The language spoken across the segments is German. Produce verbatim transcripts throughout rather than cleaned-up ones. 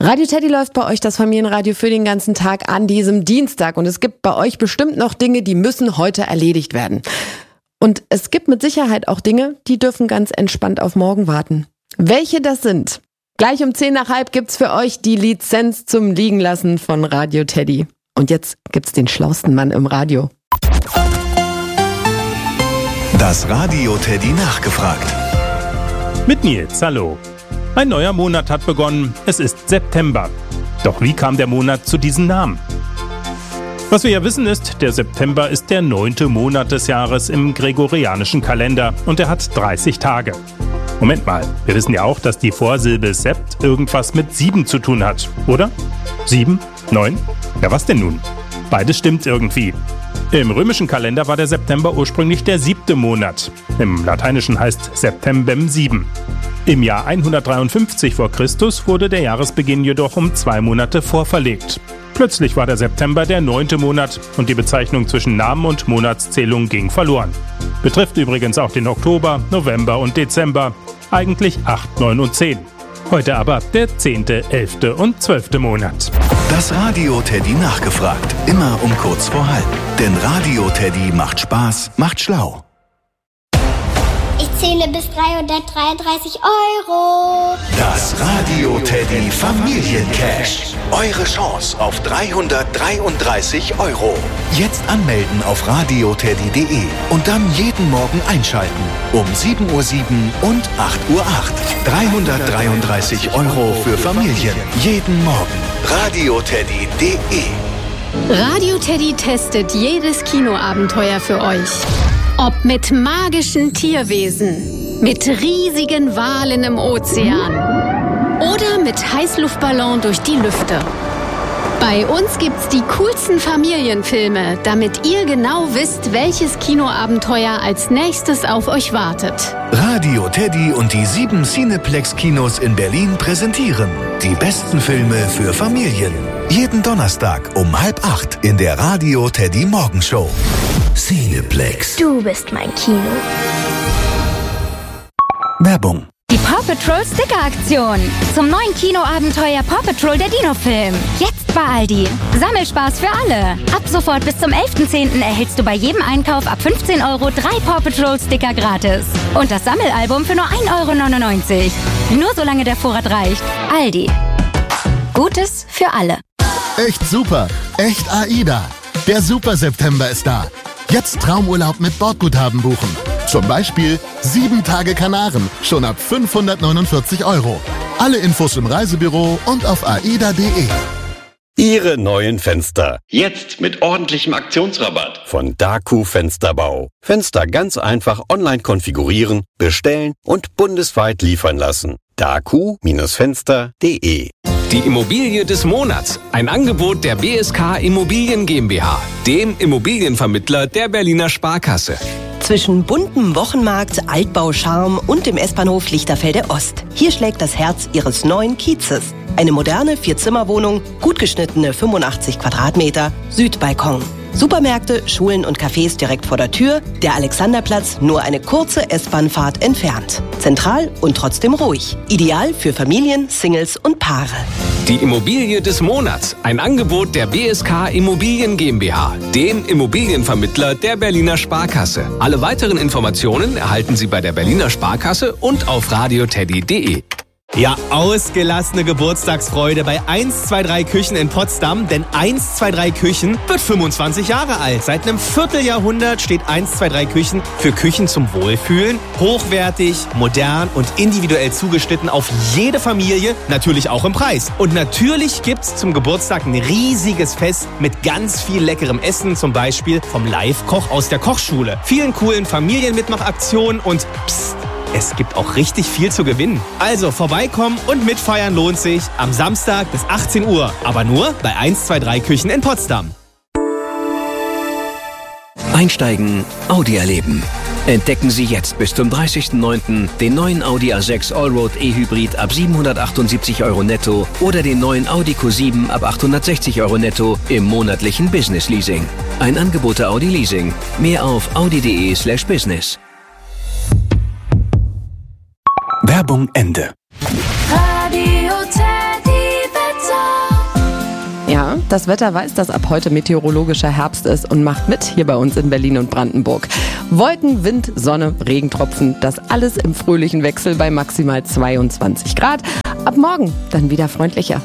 Radio Teddy läuft bei euch das Familienradio für den ganzen Tag an diesem Dienstag. Und es gibt bei euch bestimmt noch Dinge, die müssen heute erledigt werden. Und es gibt mit Sicherheit auch Dinge, die dürfen ganz entspannt auf morgen warten. Welche das sind? Gleich um zehn nach halb gibt's für euch die Lizenz zum Liegenlassen von Radio Teddy. Und jetzt gibt's den schlausten Mann im Radio. Das Radio Teddy nachgefragt. Mit Nils, hallo. Ein neuer Monat hat begonnen, es ist September. Doch wie kam der Monat zu diesem Namen? Was wir ja wissen ist, der September ist der neunte Monat des Jahres im gregorianischen Kalender und er hat dreißig Tage. Moment mal, wir wissen ja auch, dass die Vorsilbe Sept irgendwas mit sieben zu tun hat, oder? Sieben? Neun? Ja, was denn nun? Beides stimmt irgendwie. Im römischen Kalender war der September ursprünglich der siebte Monat. Im Lateinischen heißt Septembem sieben. Im Jahr hundertdreiundfünfzig vor Christus wurde der Jahresbeginn jedoch um zwei Monate vorverlegt. Plötzlich war der September der neunte Monat und die Bezeichnung zwischen Namen und Monatszählung ging verloren. Betrifft übrigens auch den Oktober, November und Dezember. Eigentlich acht, neun und zehn. Heute aber der zehnte, elfte und zwölfte Monat. Das Radio Teddy nachgefragt. Immer um kurz vor halb. Denn Radio Teddy macht Spaß, macht schlau. Ich zähle bis dreihundertdreiunddreißig Euro. Das Radio Teddy Familiencash. Eure Chance auf dreihundertdreiunddreißig Euro. Jetzt anmelden auf radio teddy punkt de und dann jeden Morgen einschalten. Um sieben Uhr sieben und acht Uhr acht. dreihundertdreiunddreißig Euro für Familien. Jeden Morgen. radio teddy punkt de. Radio Teddy testet jedes Kinoabenteuer für euch. Ob mit magischen Tierwesen, mit riesigen Walen im Ozean oder mit Heißluftballon durch die Lüfte. Bei uns gibt's die coolsten Familienfilme, damit ihr genau wisst, welches Kinoabenteuer als nächstes auf euch wartet. Radio Teddy und die sieben Cineplex-Kinos in Berlin präsentieren die besten Filme für Familien. Jeden Donnerstag um halb acht in der Radio Teddy Morgenshow. Cineplex. Du bist mein Kino. Werbung. Die Paw Patrol Sticker-Aktion. Zum neuen Kinoabenteuer Paw Patrol der Dino-Film. Jetzt bei Aldi. Sammelspaß für alle. Ab sofort bis zum elften zehnten erhältst du bei jedem Einkauf ab fünfzehn Euro drei Paw Patrol Sticker gratis. Und das Sammelalbum für nur ein Euro neunundneunzig. Nur solange der Vorrat reicht. Aldi. Gutes für alle. Echt super. Echt AIDA. Der Super September ist da. Jetzt Traumurlaub mit Bordguthaben buchen. Zum Beispiel sieben Tage Kanaren, schon ab fünfhundertneunundvierzig Euro. Alle Infos im Reisebüro und auf aida punkt de. Ihre neuen Fenster. Jetzt mit ordentlichem Aktionsrabatt. Von Daku Fensterbau. Fenster ganz einfach online konfigurieren, bestellen und bundesweit liefern lassen. daku Fenster punkt de. Die Immobilie des Monats. Ein Angebot der B S K Immobilien GmbH, dem Immobilienvermittler der Berliner Sparkasse. Zwischen buntem Wochenmarkt, Altbau Charme und dem S-Bahnhof Lichterfelde Ost. Hier schlägt das Herz Ihres neuen Kiezes. Eine moderne Vierzimmerwohnung, gut geschnittene fünfundachtzig Quadratmeter, Südbalkon. Supermärkte, Schulen und Cafés direkt vor der Tür, der Alexanderplatz nur eine kurze S-Bahn-Fahrt entfernt. Zentral und trotzdem ruhig. Ideal für Familien, Singles und Paare. Die Immobilie des Monats. Ein Angebot der B S K Immobilien GmbH, dem Immobilienvermittler der Berliner Sparkasse. Alle weiteren Informationen erhalten Sie bei der Berliner Sparkasse und auf radio teddy punkt de. Ja, ausgelassene Geburtstagsfreude bei eins zwei drei Küchen in Potsdam, denn eins zwei drei Küchen wird fünfundzwanzig Jahre alt. Seit einem Vierteljahrhundert steht eins zwei drei Küchen für Küchen zum Wohlfühlen. Hochwertig, modern und individuell zugeschnitten auf jede Familie, natürlich auch im Preis. Und natürlich gibt's zum Geburtstag ein riesiges Fest mit ganz viel leckerem Essen, zum Beispiel vom Live-Koch aus der Kochschule. Vielen coolen Familienmitmachaktionen und psst, es gibt auch richtig viel zu gewinnen. Also vorbeikommen und mitfeiern lohnt sich am Samstag bis achtzehn Uhr. Aber nur bei eins zwei drei Küchen in Potsdam. Einsteigen, Audi erleben. Entdecken Sie jetzt bis zum dreißigsten neunten den neuen Audi A sechs Allroad E-Hybrid ab siebenhundertachtundsiebzig Euro netto oder den neuen Audi Q sieben ab achthundertsechzig Euro netto im monatlichen Business Leasing. Ein Angebot der Audi Leasing. Mehr auf audi punkt de slash business. Werbung Ende. Radio Teddy wird das Wetter weiß, dass ab heute meteorologischer Herbst ist und macht mit hier bei uns in Berlin und Brandenburg. Wolken, Wind, Sonne, Regentropfen, das alles im fröhlichen Wechsel bei maximal zweiundzwanzig Grad. Ab morgen dann wieder freundlicher.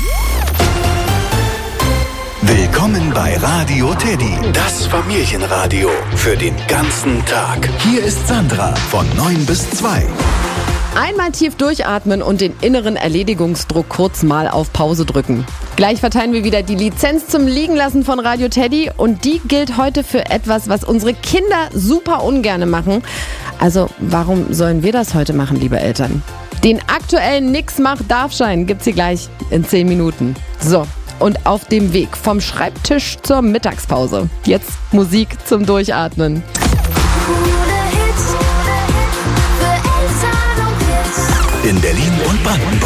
Willkommen bei Radio Teddy, das Familienradio für den ganzen Tag. Hier ist Sandra von neun bis zwei. Einmal tief durchatmen und den inneren Erledigungsdruck kurz mal auf Pause drücken. Gleich verteilen wir wieder die Lizenz zum Liegenlassen von Radio Teddy und die gilt heute für etwas, was unsere Kinder super ungerne machen. Also warum sollen wir das heute machen, liebe Eltern? Den aktuellen Nix-Mach-Darf-Schein gibt's hier gleich in zehn Minuten. So. Und auf dem Weg vom Schreibtisch zur Mittagspause. Jetzt Musik zum Durchatmen. In Berlin und Brandenburg.